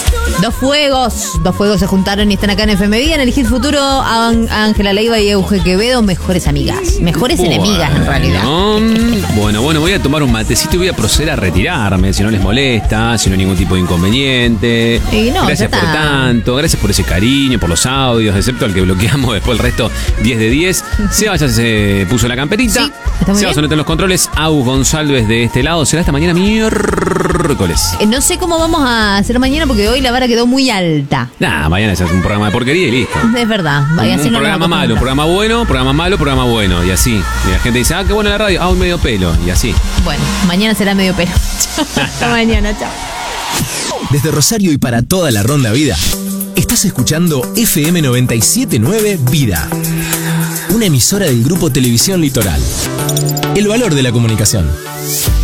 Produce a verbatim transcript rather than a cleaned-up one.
Dos fuegos, dos fuegos se juntaron y están acá en F M Vida, en el Hit Futuro, Ángela Leiva y Euge Quevedo, mejores amigas, mejores bueno, enemigas en realidad. Bueno, bueno, voy a tomar un matecito y voy a proceder a retirarme, si no les molesta, si no hay ningún tipo de inconveniente. Y no, gracias por tanto, gracias por ese cariño, por los audios, excepto al que bloqueamos, después el resto diez de diez. Seba ya se puso la camperita. Sí, está muy Seba bien. Soneto en los controles, Agus González de este lado. Será esta mañana miércoles. Eh, no sé cómo vamos a hacer mañana porque hoy la vara quedó muy alta. Nah, mañana es un programa de porquería y listo. Es verdad. Vaya, un así un no programa malo, programa bueno, programa malo, programa bueno. Y así. Y la gente dice, ah, qué bueno la radio. Ah, un medio pelo. Y así. Bueno, mañana será medio pelo. Hasta mañana, chao. Desde Rosario y para toda la Ronda Vida, estás escuchando F M noventa y siete punto nueve Vida. Una emisora del Grupo Televisión Litoral. El valor de la comunicación.